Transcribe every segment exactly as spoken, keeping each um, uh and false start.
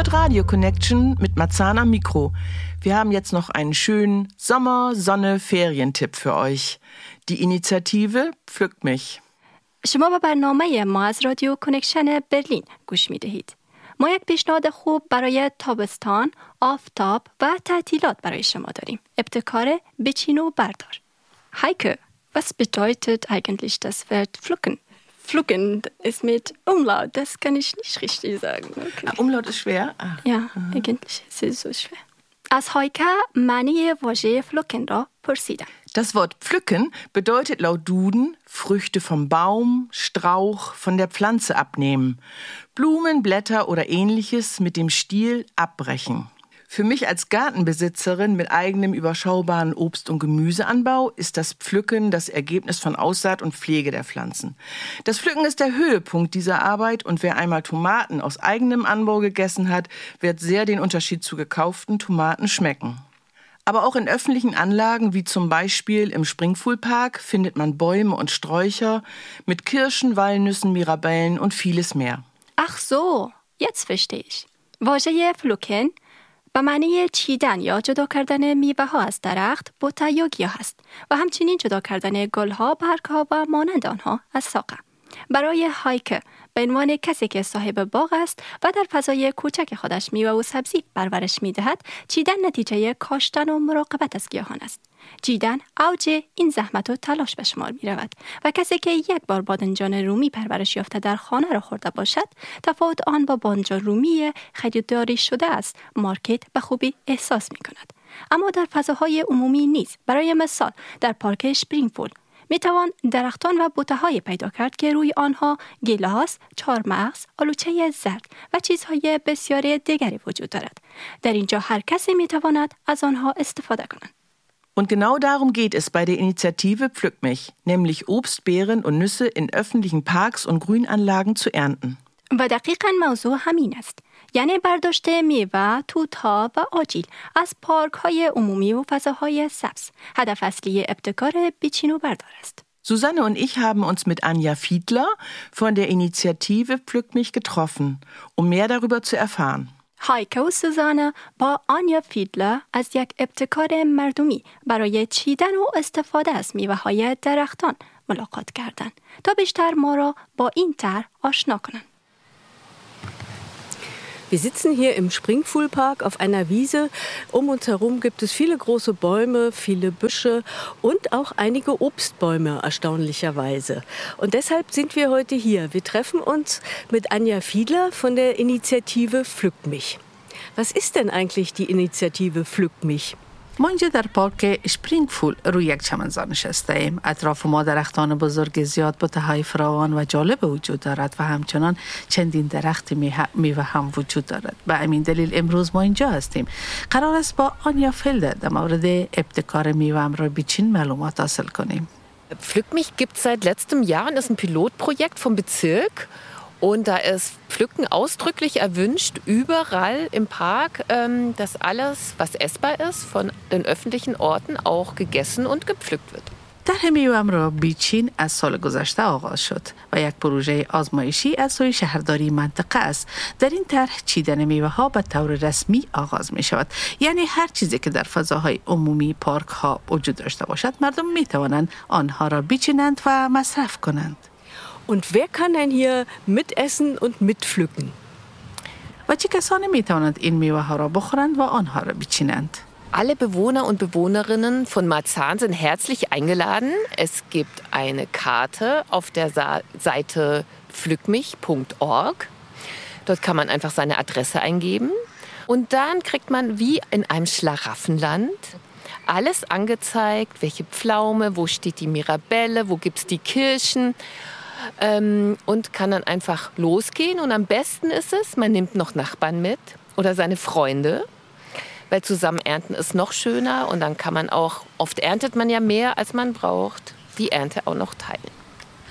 hört Radio Connection mit Marzahn am Mikro. Wir haben jetzt noch einen schönen Sommer-Sonne-Ferientipp für euch. Die Initiative Pflück mich. شما به برنامه ما از رادیو کنکشن برلین گوش می دهید. ما یک پیشنهاد خوب برای تابستان، آفتاب و تعطیلات برای شما داریم. ابتکار بچین و بردار. Heike, was bedeutet eigentlich das Wort pflücken? Pflücken ist mit Umlaut, das kann ich nicht richtig sagen. Okay. Ah, Umlaut ist schwer? Ah. Ja, mhm. Eigentlich ist es so schwer. از هایکه معنی واژه pflücken را پرسیدم. Das Wort pflücken bedeutet laut Duden Früchte vom Baum, Strauch, von der Pflanze abnehmen, Blumen, Blätter oder ähnliches mit dem Stiel abbrechen. Für mich als Gartenbesitzerin mit eigenem überschaubaren Obst- und Gemüseanbau ist das Pflücken das Ergebnis von Aussaat und Pflege der Pflanzen. Das Pflücken ist der Höhepunkt dieser Arbeit und wer einmal Tomaten aus eigenem Anbau gegessen hat, wird sehr den Unterschied zu gekauften Tomaten schmecken. Aber auch in öffentlichen Anlagen, wie zum Beispiel im Springfuhlpark, findet man Bäume und Sträucher mit Kirschen, Walnüssen, Mirabellen und vieles mehr. Ach so, jetzt verstehe ich. واژه pflücken به معنی چیدن یا جدا کردن میوه ها از درخت، بوته یا گیاه است و همچنین جدا کردن گل ها، برگ ها و مانند آنها از ساقه. برای هایکه به عنوان کسی که صاحب باغ است و در فضای کوچک خودش میوه و سبزی پرورش می‌دهد، چیدن نتیجه کاشتن و مراقبت از گیاهان است. چیدن اوج این زحمت و تلاش به شمار می‌رود و کسی که یک بار بادنجان رومی پرورش یافته در خانه را خورده باشد، تفاوت آن با بادنجان رومی خریداری شده است مارکت به خوبی احساس می‌کند. اما در فضاهای عمومی نیز، برای مثال در پارک اسپرینگفیلد می توان درختان و بوته‌های پیدا کرد که روی آنها گیلاس، چهارمغز، آلوچه زرد و چیزهای بسیاری دیگری وجود دارد. در اینجا هر کسی می تواند از آنها استفاده کند. Und genau darum geht es bei der Initiative Pflück mich, nämlich Obst, Beeren und Nüsse in öffentlichen Parks und Grünanlagen zu ernten. و دقیقاً موضوع همین است. یعنی برداشت میوه، توت‌ها و آجیل از پارک‌های عمومی و فضاهای سبز. هدف اصلی ابتکار بچین و بردار است. Susanne und ich haben uns mit Anja Fiedler von der Initiative Pflück mich getroffen, um mehr darüber zu erfahren. هایکه و سوزانه با آنیا فیدلر از یک ابتکار مردمی برای چیدن و استفاده از میوه‌های درختان ملاقات کردند تا بیشتر ما را با این طرح آشنا کنند. Wir sitzen hier im Springfuhlpark auf einer Wiese. Um uns herum gibt es viele große Bäume, viele Büsche und auch einige Obstbäume, erstaunlicherweise. Und deshalb sind wir heute hier. Wir treffen uns mit Anja Fiedler von der Initiative Pflück mich. Was ist denn eigentlich die Initiative Pflück mich? ما اینجا در پارک اسپرینگفیلد روی یک چمنزار نشسته‌ایم. اطراف ما درختان بزرگ زیاد، بوته‌های فراوان و جالب وجود دارد و همچنان چندین درخت میوه هم وجود دارد. به همین دلیل امروز ما اینجا هستیم. قرار است با آنیا فیلدر در مورد ابتکار میوه را بیچین معلومات حاصل کنیم. Pflück mich gibt es seit letztem Jahr und ist ein Pilotprojekt vom Bezirk. Und da ist Pflücken ausdrücklich erwünscht, überall im Park, ähm, dass alles, was essbar ist, von den öffentlichen Orten auch gegessen und gepflückt wird. طرح میوه‌ام را بیچین از سال گذشته آغاز شد و یک پروژه آزمایشی از سوی شهرداری منطقه است. در این طرح چیدن میوه ها به طور رسمی آغاز می شود. یعنی هر چیزی که در فضاهای عمومی، پارک ها وجود داشته باشد، مردم می توانند آنها را بیچینند و مصرف کنند. Und wer kann denn hier mitessen und mitpflücken? و چه کسانی می توانند این میوه ها را بخورند و آنها را بیچینند؟ Alle Bewohner und Bewohnerinnen von Marzahn sind herzlich eingeladen. Es gibt eine Karte auf der Sa- Seite pflückmich punkt org. Dort kann man einfach seine Adresse eingeben. Und dann kriegt man wie in einem Schlaraffenland alles angezeigt, welche Pflaume, wo steht die Mirabelle, wo gibt es die Kirschen. Ähm, und kann dann einfach losgehen. Und am besten ist es, man nimmt noch Nachbarn mit oder seine Freunde. Weil zusammen ernten ist noch schöner und dann kann man auch, oft erntet man ja mehr, als man braucht, die Ernte auch noch teilen.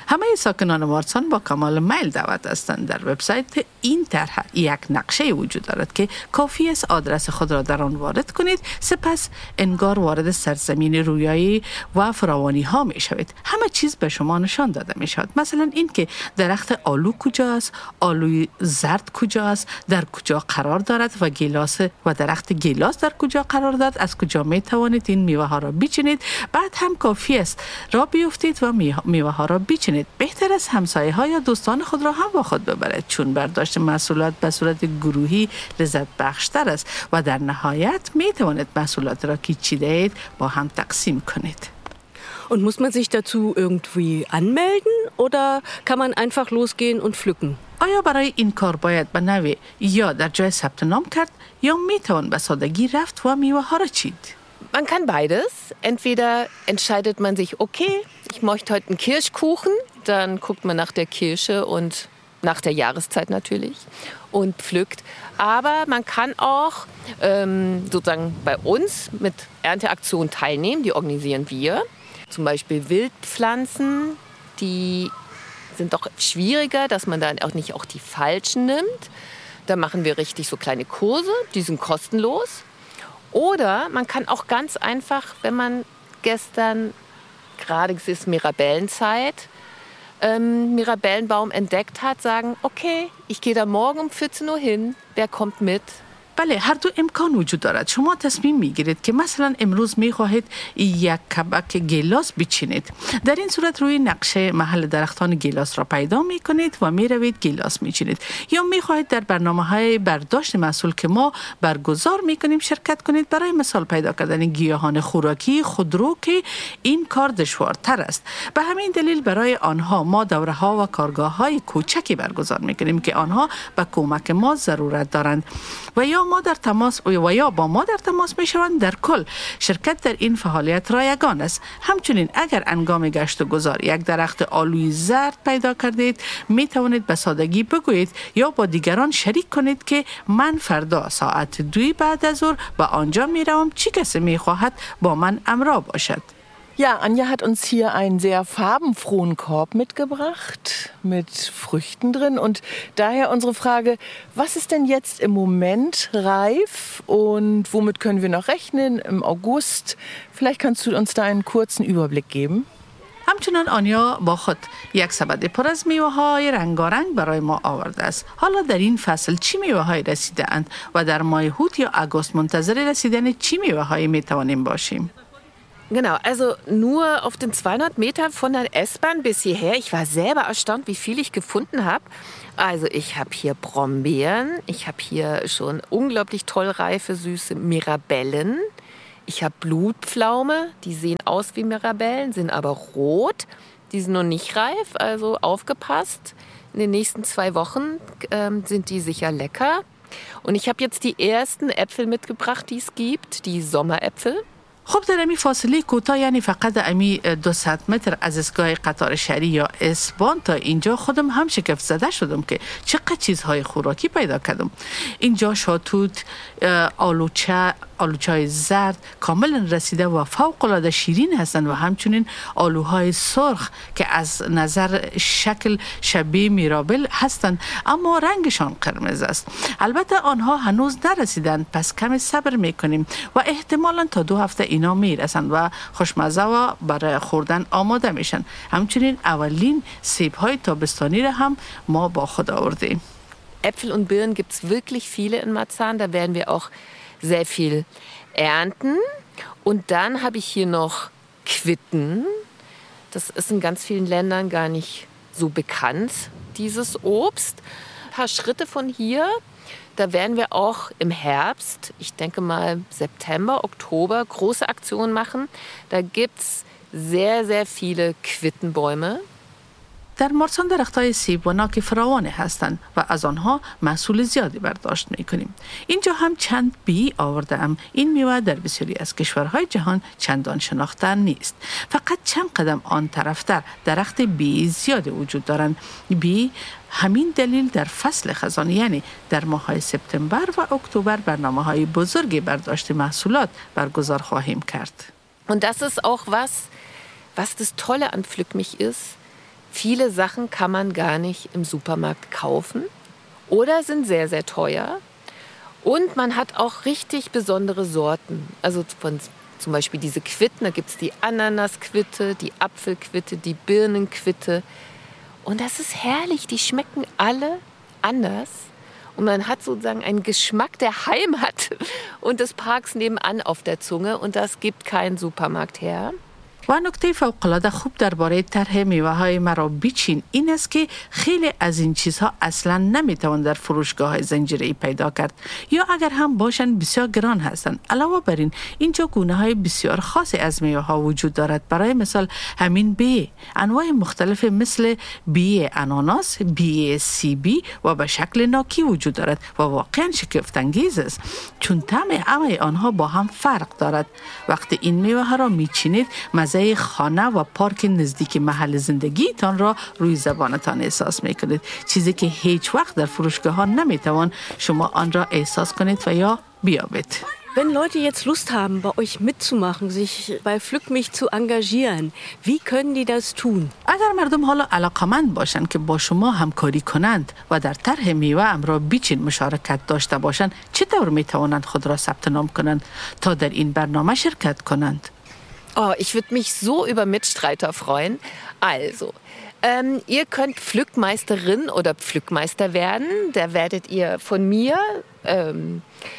همه ساکنان مارسان با کمال میل دعوت هستند. در وبسایت این طرح یک نقشه وجود دارد که کافی است آدرس خود را در آن وارد کنید، سپس انگار وارد سرزمین رویایی و فراوانی ها می شوید. همه چیز به شما نشان داده می شود. مثلا این که درخت آلو کجا است، آلوی زرد کجا است، در کجا قرار دارد و گیلاس و درخت گیلاس در کجا قرار دارد، از کجا می توانید این میوه ها را بچینید. بعد هم کافی است را بیفتید و میوه ها را بچینید. بهتر است همسایه ها یا دوستان خود را هم با خود ببرید، چون برداشت محصولات به صورت گروهی لذت بخشتر است و در نهایت می توانید محصولات را که چیده اید با هم تقسیم کنید. Und muss man sich dazu irgendwie anmelden oder kann man einfach losgehen und pflücken? آیا برای این کار باید به نوی یا در جای ثبت نام کرد یا می توان به سادگی رفت و میوه ها را چید؟ Man kann beides. Entweder entscheidet man sich, okay, ich möchte heute einen Kirschkuchen, dann guckt man nach der Kirsche und nach der Jahreszeit natürlich und pflückt. Aber man kann auch ähm, sozusagen bei uns mit Ernteaktionen teilnehmen, die organisieren wir. Zum Beispiel Wildpflanzen, die sind doch schwieriger, dass man dann auch nicht auch die falschen nimmt. Da machen wir richtig so kleine Kurse, die sind kostenlos. Oder man kann auch ganz einfach, wenn man gestern, gerade es ist Mirabellenzeit, ähm, Mirabellenbaum entdeckt hat, sagen, okay, ich gehe da morgen um vierzehn Uhr hin, wer kommt mit? بله، هر دو امکان وجود دارد. شما تصمیم میگیرید که مثلا امروز میخواهید یک کبک گیلاس بچینید. در این صورت روی نقشه محل درختان گیلاس را پیدا میکنید و میروید گیلاس میچینید. یا میخواهید در برنامه‌های برداشت محصول که ما برگزار میکنیم شرکت کنید. برای مثال پیدا کردن گیاهان خوراکی خودرو که این کار دشوارتر است. به همین دلیل برای آنها ما دوره‌ها و کارگاه‌های کوچکی برگزار میکنیم که آنها به کمک ما ضرورت دارند و یا ما در تماس و یا با ما در تماس می شوند. در کل شرکت در این فعالیت رایگان است. همچنین اگر انگام گشت و گذار یک درخت آلوی زرد پیدا کردید می توانید به سادگی بگویید یا با دیگران شریک کنید که من فردا ساعت دوی بعد از ظهر به آنجا می روم، چی کسی می خواهد با من همراه باشد. Ja, Anja hat uns hier einen sehr farbenfrohen Korb mitgebracht mit Früchten drin und daher unsere Frage, was ist denn jetzt im Moment reif und womit können wir noch rechnen im August? Vielleicht kannst du uns da einen kurzen Überblick geben. همچنان آنیا با خود یک سبد پر از میوه های رنگارنگ برای ما آورده است. حالا در این فصل چی میوه های رسیده اند و در ماه هوت یا آگوست منتظر رسیدن چی میوه های می توانیم باشیم؟ Genau, also nur auf den zweihundert Meter von der S-Bahn bis hierher. Ich war selber erstaunt, wie viel ich gefunden habe. Also ich habe hier Brombeeren, ich habe hier schon unglaublich toll reife, süße Mirabellen. Ich habe Blutpflaume, die sehen aus wie Mirabellen, sind aber rot. Die sind noch nicht reif, also aufgepasst. In den nächsten zwei Wochen ähm, sind die sicher lecker. Und ich habe jetzt die ersten Äpfel mitgebracht, die es gibt, die Sommeräpfel. خب در امی فاصله کوتاه، یعنی فقط امی دویست متر از ایستگاه قطار شهری یا اسبان تا اینجا خودم هم شگفت زده شدم که چقدر چیزهای خوراکی پیدا کردم. اینجا شاتوت، آلوچه، آلوچای زرد کاملا رسیده و فوق العاده شیرین هستند و همچنین آلوهای سرخ که از نظر شکل شبیه میرابل هستند اما رنگشان قرمز است. البته آنها هنوز نرسیدند، پس کمی صبر میکنیم و احتمالاً تا دو هفته اینا میرسند و خوشمزه و برای خوردن آماده میشن. همچنین اولین سیب‌های تابستانی را هم ما با خود آوردیم. Äpfel und Birnen gibt es wirklich viele in Marzahn. Da werden wir auch sehr viel ernten. Und dann habe ich hier noch Quitten. Das ist in ganz vielen Ländern gar nicht so bekannt, dieses Obst. Ein paar Schritte von hier, da werden wir auch im Herbst, ich denke mal September, Oktober, große Aktionen machen. Da gibt es sehr, sehr viele Quittenbäume. در مارسان درختای سیب و ناک فراوان هستند و از آنها محصول زیادی برداشت میکنیم. اینجا هم چند بی آورده ام. این میوه در بسیاری از کشورهای جهان چندان شناخته نیست. فقط چند قدم آن طرفتر درخت بی زیادی وجود دارند. بی همین دلیل در فصل خزان، یعنی در ماه‌های سپتامبر و اکتبر، برنامه‌های بزرگی برداشت محصولات برگزار خواهیم کرد. Und das ist auch was, was das Tolle an Pflück mich ist. viele Sachen kann man gar nicht im Supermarkt kaufen oder sind sehr, sehr teuer. Und man hat auch richtig besondere Sorten. Also von zum Beispiel diese Quitten, da gibt es die Ananasquitte, die Apfelquitte, die Birnenquitte. Und das ist herrlich, die schmecken alle anders. Und man hat sozusagen einen Geschmack der Heimat und des Parks nebenan auf der Zunge. Und das gibt kein Supermarkt her. و نکته فوق‌العاده خوب درباره طرح میوه‌های مرا بیچین این است که خیلی از این چیزها اصلا نمیتوان در فروشگاه‌های زنجیره‌ای پیدا کرد یا اگر هم باشند بسیار گران هستند. علاوه بر این اینجا گونه‌های بسیار خاصی از میوه‌ها وجود دارد. برای مثال همین بیه انواع مختلف مثل بیه اناناس، بیه سیبی و به شکل ناکی وجود دارد و واقعا شگفت انگیز است چون طعم همه آنها با هم فرق دارد. وقتی این میوه‌ها را میچینید مزه خانه و پارک نزدیک محل زندگیتان را روی زبانتان احساس میکنید، چیزی که هیچ وقت در فروشگاه ها نمیتوان شما آن را احساس کنید و یا بیابید. Wenn Leute jetzt Lust haben, bei euch mitzumachen, sich bei Pflück mich zu engagieren, wie können die das tun? اگر مردم حالا علاقمند باشند که با شما همکاری کنند و در طرح میوه امرا بیچین مشارکت داشته باشند، چطور میتوانند خود را ثبت نام کنند تا در این برنامه شرکت کنند؟ Oh, ich würde mich so über Mitstreiter freuen. Also, ähm, ihr könnt Pflückmeisterin oder Pflückmeister werden. Da werdet ihr von mir ähm,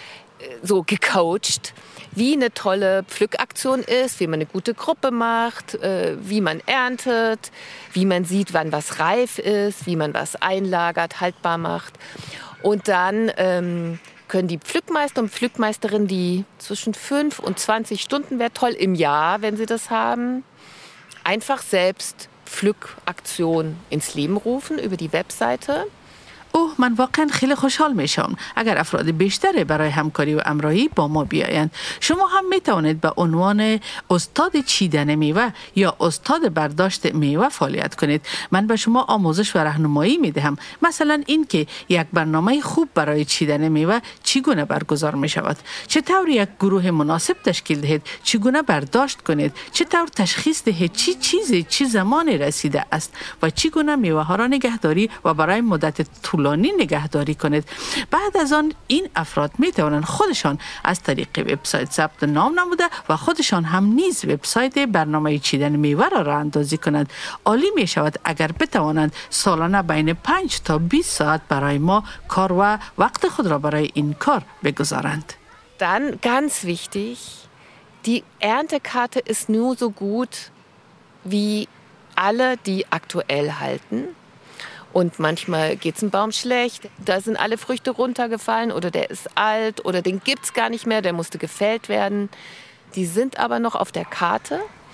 so gecoacht, wie eine tolle Pflückaktion ist, wie man eine gute Gruppe macht, äh, wie man erntet, wie man sieht, wann was reif ist, wie man was einlagert, haltbar macht. Und dann ähm, können die Pflückmeister und Pflückmeisterinnen, die zwischen fünf und zwanzig Stunden, wäre toll im Jahr, wenn sie das haben, einfach selbst Pflückaktion ins Leben rufen über die Webseite. اوه من واقعا خیلی خوشحال میشم اگر افراد بیشتری برای همکاری و همراهی با ما بیایند. شما هم میتوانید به عنوان استاد چیدن میوه یا استاد برداشت میوه فعالیت کنید. من به شما آموزش و راهنمایی میدهم. مثلا این که یک برنامه خوب برای چیدن میوه چگونه برگزار می شود، چطور یک گروه مناسب تشکیل دهید، چگونه برداشت کنید، چطور تشخیص دهید چی چیزی چی زمانی رسیده است و چگونه میوه ها را نگهداری و برای مدت طولانی نگهداری کنید. بعد از آن این افراد می توانند خودشان از طریق وبسایت ثبت نام نموده و خودشان هم نیز وبسایت برنامه چیدن میوه را راه اندازی کنند. عالی می شود اگر بتوانند سالانه بین پنج تا بیست ساعت برای ما کار و وقت خود را برای این کار بگذارند. Dann ganz wichtig, die Erntekarte ist nur so gut wie alle, die aktuell halten. Und manchmal geht es einem Baum schlecht, da sind alle Früchte runtergefallen oder der ist alt oder den gibt es gar nicht mehr, der musste gefällt werden. Die sind aber noch auf der Karte